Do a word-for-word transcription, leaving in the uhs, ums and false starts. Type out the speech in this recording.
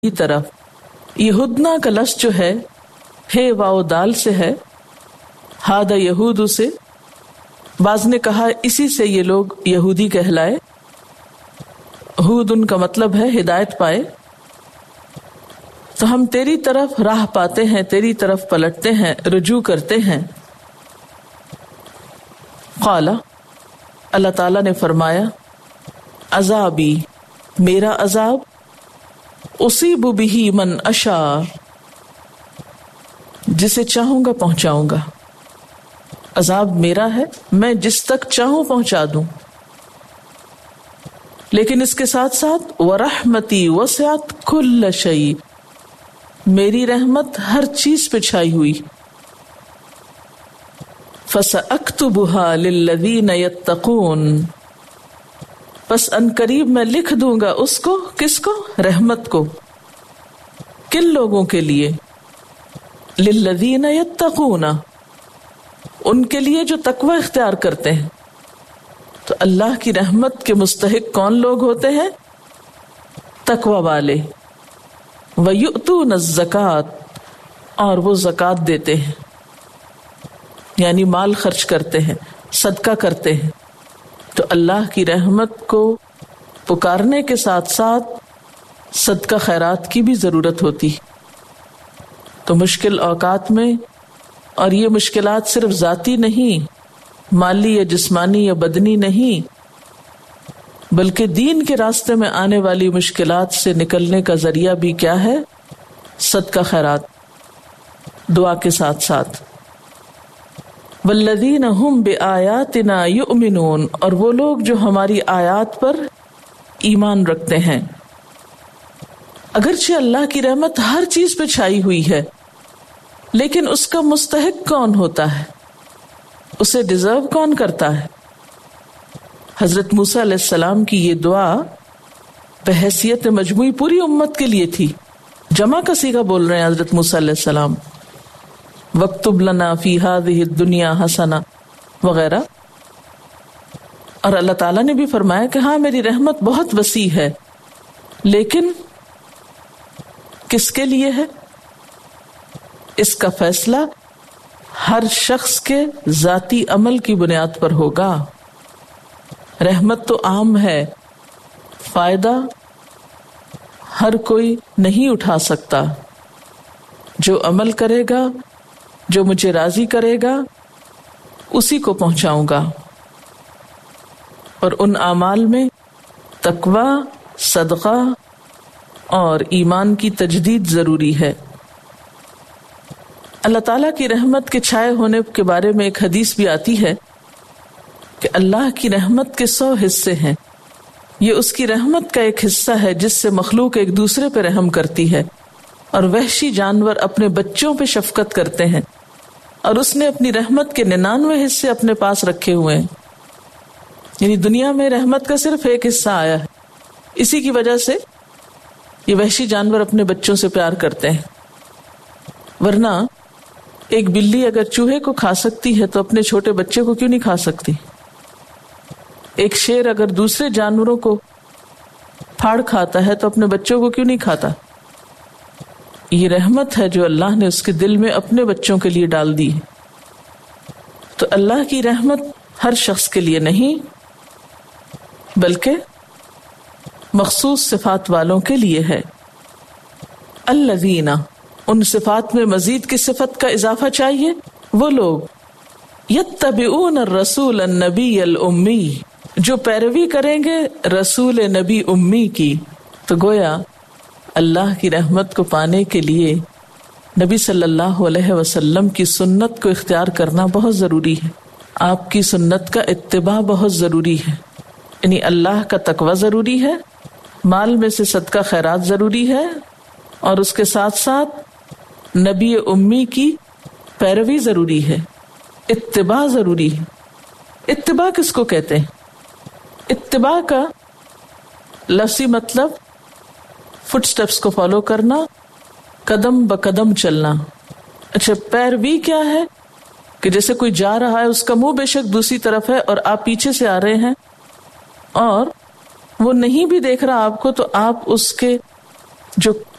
کی طرف۔ یہ ہدنا کا لفظ جو ہے ہے واو دال سے ہے، ہادہ یہود سے، بعض نے کہا اسی سے یہ لوگ یہودی کہلائے۔ ہود ان کا مطلب ہے ہدایت پائے۔ تو ہم تیری طرف راہ پاتے ہیں، تیری طرف پلٹتے ہیں، رجوع کرتے ہیں۔ قال، اللہ تعالیٰ نے فرمایا، عذابی، میرا عذاب، اصیب بہ من اشاء، جسے چاہوں گا پہنچاؤں گا۔ عذاب میرا ہے، میں جس تک چاہوں پہنچا دوں، لیکن اس کے ساتھ ساتھ وَرَحْمَتِي وَسِعَتْ كُلَّ شَيْءٍ، میری رحمت ہر چیز پہ چھائی ہوئی۔ فَسَأَكْتُبُهَا لِلَّذِينَ يَتَّقُونَ، پس ان قریب میں لکھ دوں گا اس کو، کس کو؟ رحمت کو۔ کن لوگوں کے لیے؟ لِلَّذِينَ يَتَّقُونَ، ان کے لیے جو تقوی اختیار کرتے ہیں۔ تو اللہ کی رحمت کے مستحق کون لوگ ہوتے ہیں؟ تقوی والے۔ وَيُؤْتُونَ الزَّكَاةَ، اور وہ زکوٰۃ دیتے ہیں، یعنی مال خرچ کرتے ہیں، صدقہ کرتے ہیں۔ تو اللہ کی رحمت کو پکارنے کے ساتھ ساتھ صدقہ خیرات کی بھی ضرورت ہوتی۔ تو مشکل اوقات میں، اور یہ مشکلات صرف ذاتی نہیں، مالی یا جسمانی یا بدنی نہیں، بلکہ دین کے راستے میں آنے والی مشکلات سے نکلنے کا ذریعہ بھی کیا ہے؟ صدقہ خیرات، دعا کے ساتھ ساتھ۔ والذین ہم بآیاتنا یؤمنون، اور وہ لوگ جو ہماری آیات پر ایمان رکھتے ہیں۔ اگرچہ اللہ کی رحمت ہر چیز پہ چھائی ہوئی ہے، لیکن اس کا مستحق کون ہوتا ہے؟ اسے ڈیزرو کون کرتا ہے؟ حضرت موسیٰ علیہ السلام کی یہ دعا بحیثیت مجموعی پوری امت کے لیے تھی۔ جمع کا صیغہ بول رہے ہیں حضرت موسیٰ علیہ السلام، وَاكْتُبْ لَنَا فِي هَذِهِ الدُّنْيَا حَسَنَةً وغیرہ۔ اور اللہ تعالیٰ نے بھی فرمایا کہ ہاں میری رحمت بہت وسیع ہے، لیکن کس کے لیے ہے؟ اس کا فیصلہ ہر شخص کے ذاتی عمل کی بنیاد پر ہوگا۔ رحمت تو عام ہے، فائدہ ہر کوئی نہیں اٹھا سکتا۔ جو عمل کرے گا، جو مجھے راضی کرے گا، اسی کو پہنچاؤں گا۔ اور ان اعمال میں تقوی، صدقہ اور ایمان کی تجدید ضروری ہے۔ اللہ تعالیٰ کی رحمت کے چھائے ہونے کے بارے میں ایک حدیث بھی آتی ہے کہ اللہ کی رحمت کے سو حصے ہیں، یہ اس کی رحمت کا ایک حصہ ہے جس سے مخلوق ایک دوسرے پہ رحم کرتی ہے، اور وحشی جانور اپنے بچوں پہ شفقت کرتے ہیں، اور اس نے اپنی رحمت کے ننانوے حصے اپنے پاس رکھے ہوئے ہیں۔ یعنی دنیا میں رحمت کا صرف ایک حصہ آیا ہے، اسی کی وجہ سے یہ وحشی جانور اپنے بچوں سے پیار کرتے ہیں۔ ورنہ ایک بلی اگر چوہے کو کھا سکتی ہے تو اپنے چھوٹے بچے کو کیوں نہیں کھا سکتی؟ ایک شیر اگر دوسرے جانوروں کو پھاڑ کھاتا ہے تو اپنے بچوں کو کیوں نہیں کھاتا؟ یہ رحمت ہے جو اللہ نے اس کے دل میں اپنے بچوں کے لیے ڈال دی ہے۔ تو اللہ کی رحمت ہر شخص کے لیے نہیں، بلکہ مخصوص صفات والوں کے لیے ہے۔ الذین، ان صفات میں مزید کی صفت کا اضافہ چاہیے، وہ لوگ یتبعون الرسول النبی الامی، جو پیروی کریں گے رسول نبی امی کی۔ تو گویا اللہ کی رحمت کو پانے کے لیے نبی صلی اللہ علیہ وسلم کی سنت کو اختیار کرنا بہت ضروری ہے، آپ کی سنت کا اتباع بہت ضروری ہے۔ یعنی اللہ کا تقوی ضروری ہے، مال میں سے صدقہ خیرات ضروری ہے، اور اس کے ساتھ ساتھ نبی امی کی پیروی ضروری ہے، اتباع ضروری ہے۔ اتباع کس کو کہتے ہیں؟ اتباع کا لفظی مطلب فٹ سٹیپس کو فالو کرنا، قدم بقدم چلنا۔ اچھا، پیروی کیا ہے؟ کہ جیسے کوئی جا رہا ہے، اس کا منہ بے شک دوسری طرف ہے اور آپ پیچھے سے آ رہے ہیں، اور وہ نہیں بھی دیکھ رہا آپ کو، تو آپ اس کے جو